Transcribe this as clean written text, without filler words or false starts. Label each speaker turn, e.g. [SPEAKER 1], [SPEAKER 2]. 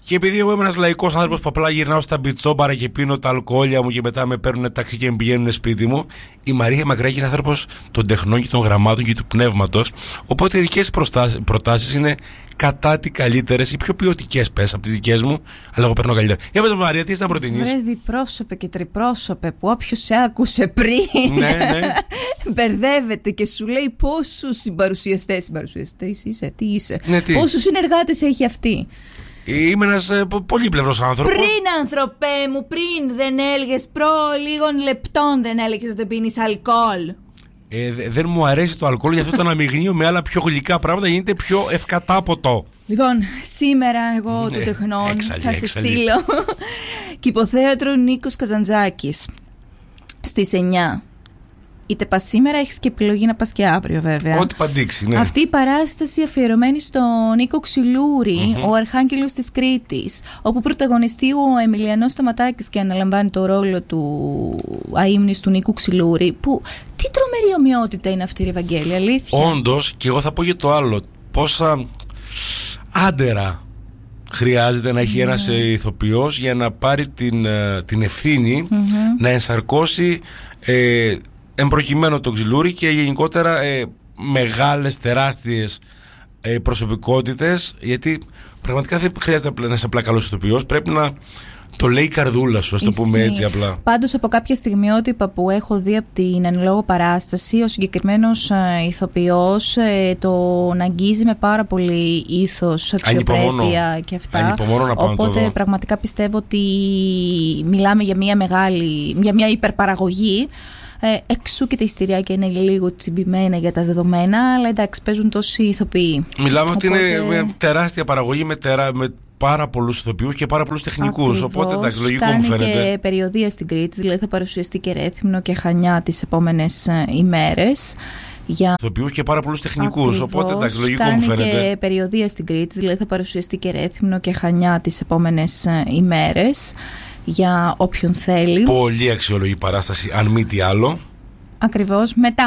[SPEAKER 1] Και επειδή εγώ είμαι ένας λαϊκός άνθρωπος που απλά γυρνάω στα μπιτσόμπαρα και πίνω τα αλκοόλια μου και μετά με παίρνουν ταξί και με πηγαίνουν σπίτι μου, η Μαρία Μακράκη είναι άνθρωπος των τεχνών και των γραμμάτων και του πνεύματος. Οπότε οι δικές προτάσεις είναι κατά τι καλύτερες ή πιο ποιοτικές, πες, από τις δικές μου, αλλά εγώ παίρνω καλύτερα. Για πες, Μαρία, τι είσαι να προτείνεις?
[SPEAKER 2] Βρε διπρόσωπε και τριπρόσωπε που όποιος σε άκουσε πριν
[SPEAKER 1] ναι.
[SPEAKER 2] μπερδεύεται και σου λέει πόσους συμπαρουσιαστές είσαι, τι είσαι,
[SPEAKER 1] ναι,
[SPEAKER 2] πόσους συνεργάτες έχει αυτή.
[SPEAKER 1] Είμαι ένας πολύπλευρος άνθρωπος.
[SPEAKER 2] Πριν, άνθρωπέ μου, πριν δεν έλεγες προ λίγων λεπτών δεν έλεγες ότι πίνεις αλκοόλ.
[SPEAKER 1] Δεν μου αρέσει το αλκοόλ, γι' αυτό το αναμειγνύω με άλλα πιο γλυκά πράγματα, γίνεται πιο ευκατάποτο. Λοιπόν,
[SPEAKER 2] σήμερα εγώ των τεχνών θα σε στείλω Κηποθέατρο Νίκος Καζαντζάκης στις 9. Είτε πας σήμερα, έχεις και επιλογή να πας και αύριο βέβαια.
[SPEAKER 1] Ό,τι παντήξει, ναι.
[SPEAKER 2] Αυτή η παράσταση αφιερωμένη στον Νίκο Ξυλούρη, ο Αρχάγγελος της Κρήτης, όπου πρωταγωνιστεί ο Εμιλιανός Σταματάκης και αναλαμβάνει το ρόλο του αείμνης του Νίκου Ξυλούρη. Που τι τρομερή ομοιότητα είναι αυτή η Ευαγγέλη, αλήθεια.
[SPEAKER 1] Όντως, και εγώ θα πω για το άλλο. Πόσα άντερα χρειάζεται να έχει ένας ηθοποιός για να πάρει την ευθύνη να ενσαρκώσει εμπροκειμένο τον Ξυλούρη και γενικότερα μεγάλες, τεράστιες προσωπικότητες, γιατί πραγματικά δεν χρειάζεται να είσαι απλά καλός ηθοποιός, πρέπει να το λέει η καρδούλα σου, ας το πούμε έτσι απλά.
[SPEAKER 2] Πάντως από κάποια στιγμιότυπα που έχω δει από την εν λόγω παράσταση, ο συγκεκριμένος ηθοποιός τον αγγίζει με πάρα πολύ ήθος, αξιοπρέπεια και αυτά. Οπότε πραγματικά πιστεύω ότι μιλάμε για μια υπερπαραγωγή. Εξού και τα ειστηριακά είναι λίγο τσιμπημένα για τα δεδομένα, αλλά εντάξει, παίζουν τόσοι ηθοποιοί.
[SPEAKER 1] Μιλάμε ότι είναι μια τεράστια παραγωγή με πάρα πολλούς ηθοποιούς και πάρα πολλούς τεχνικούς. Οπότε εντάξει, λογικό μου φαίνεται.
[SPEAKER 2] Κάνει και περιοδεία στην Κρήτη, δηλαδή θα παρουσιαστεί και Ρέθυμνο και Χανιά τις επόμενες ημέρες.
[SPEAKER 1] Ηθοποιούς και πάρα πολλούς τεχνικούς. Οπότε εντάξει, λογικό μου φαίνεται.
[SPEAKER 2] Κάνει και περιοδεία στην Κρήτη, δηλαδή θα παρουσιαστεί και Ρέθυμνο και Χανιά τις επόμενες ημέρες. Για όποιον θέλει.
[SPEAKER 1] Πολύ αξιολογή παράσταση, αν μη τι άλλο.
[SPEAKER 2] Ακριβώς. Μετά